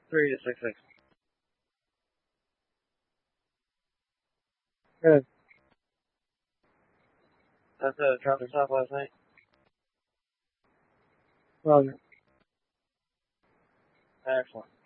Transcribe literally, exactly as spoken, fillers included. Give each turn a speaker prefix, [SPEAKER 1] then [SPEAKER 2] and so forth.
[SPEAKER 1] Three to six six.
[SPEAKER 2] Good.
[SPEAKER 1] That's a dropped us off last night.
[SPEAKER 2] Roger.
[SPEAKER 1] Excellent.